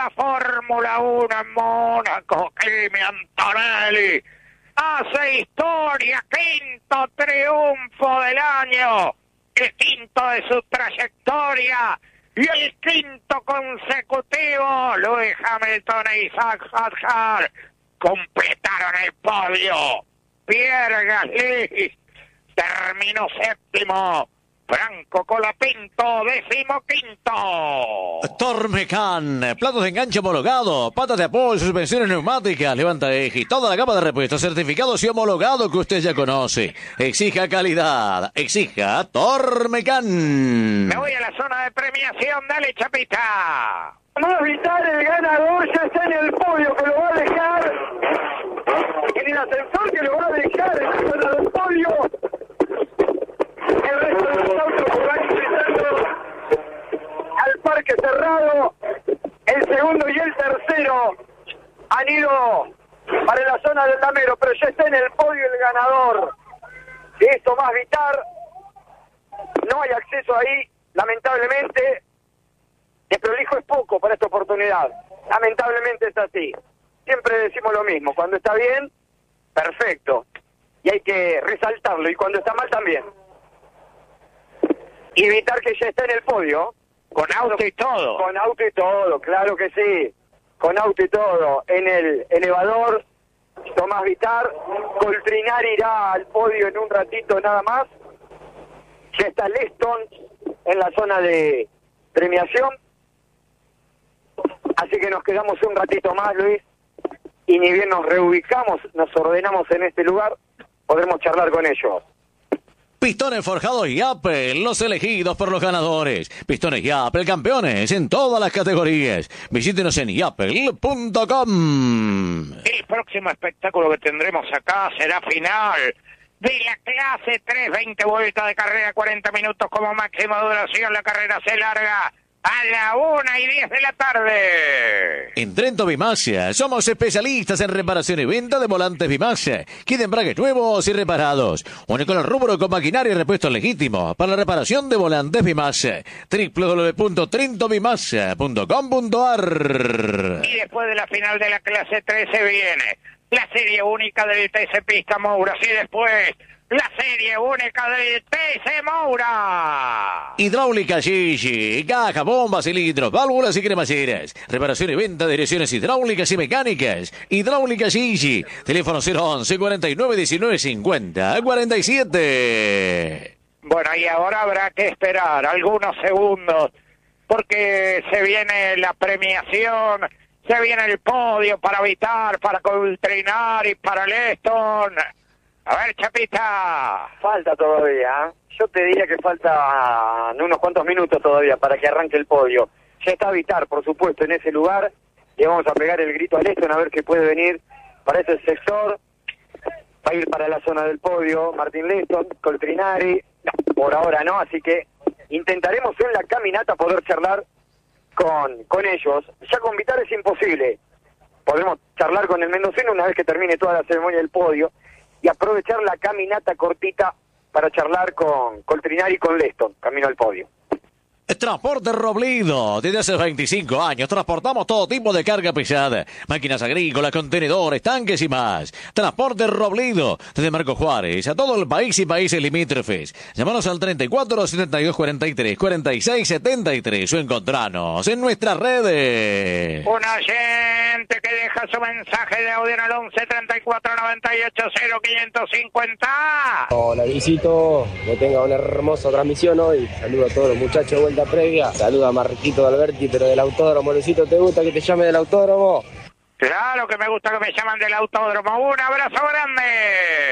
la Fórmula 1 en Mónaco. Kimi Antonelli hace historia, quinto triunfo del año, el quinto de su trayectoria y el quinto consecutivo. Lewis Hamilton e Isaac Hadjar completaron el podio. Pierre Gasly terminó séptimo. Franco Colapinto, 15º. Tormecan, platos de enganche homologado, patas de apoyo, suspensiones neumáticas, levanta eje y toda la gama de repuestos certificados y homologados que usted ya conoce. Exija calidad, exija Tormecan. Me voy a la zona de premiación, dale Chapita. Vamos a gritar, el ganador ya está en el podio, que lo va a dejar en el ascensor, que lo va a dejar en la zona del podio. El resto de los autos que van ingresando al parque cerrado, el segundo y el tercero han ido para la zona del Damero, pero ya está en el podio el ganador de Tomás Vitar. No hay acceso ahí, lamentablemente. De prolijo es poco para esta oportunidad, lamentablemente es así. Siempre decimos lo mismo, cuando está bien, perfecto, y hay que resaltarlo, y cuando está mal también. Y Vitar, que ya está en el podio. Con auto y todo. Con auto y todo, claro que sí. Con auto y todo. En el elevador, Tomás Vitar. Coltrinari irá al podio en un ratito nada más. Ya está Leston en la zona de premiación. Así que nos quedamos un ratito más, Luis. Y ni bien nos reubicamos, nos ordenamos en este lugar, podremos charlar con ellos. Pistones forjados Yapel, los elegidos por los ganadores. Pistones Yapel, campeones en todas las categorías. Visítenos en yapel.com. El próximo espectáculo que tendremos acá será final de la clase 3, 20 vueltas de carrera, 40 minutos como máxima duración. La carrera se larga a la 1:10 de la tarde. En Trento Bimasia, somos especialistas en reparación y venta de volantes Bimasia, kit de embragues nuevos y reparados. Único en el rubro con maquinaria y repuestos legítimos para la reparación de volantes Bimasia. www.trentobimasia.com.ar. Y después de la final de la clase 3 se viene la serie única del TC Pista Moura. Y después la serie única del TC Moura. Hidráulica Gigi, caja, bombas, cilindros, válvulas y cremalleras. Reparación y venta de direcciones hidráulicas y mecánicas. Hidráulica Gigi. Teléfono 011 49 19 50 47. Bueno, y ahora habrá que esperar algunos segundos porque se viene la premiación, se viene el podio para Vitar, para Coltrinari, para Leston. A ver, Chapita. Falta todavía, ¿eh? Yo te diría que faltan unos cuantos minutos todavía para que arranque el podio. Ya está Vitar, por supuesto, en ese lugar. Le vamos a pegar el grito a Leston a ver qué puede venir para ese sector. Va a ir para la zona del podio Martín Leston, Coltrinari. Por ahora no, así que intentaremos en la caminata poder charlar con ellos. Ya con Vitar es imposible. Podemos charlar con el mendocino una vez que termine toda la ceremonia del podio y aprovechar la caminata cortita para charlar con Coltrinari y con Leston, camino al podio. Transporte Robledo. Desde hace 25 años transportamos todo tipo de carga pesada. Máquinas agrícolas, contenedores, tanques y más. Transporte Robledo. Desde Marco Juárez a todo el país y países limítrofes. Llámanos al 34 72 43 46 73 o encontranos en nuestras redes. Un oyente que deja su mensaje de audio en el 11 34 98 0 550. Hola, Luisito, que tenga una hermosa transmisión hoy. Saludo a todos los muchachos de vuelta previa. Saluda a Marquito de Alberti, pero del autódromo. Luisito, ¿te gusta que te llame del autódromo? Claro que me gusta que me llaman del autódromo. Un abrazo grande.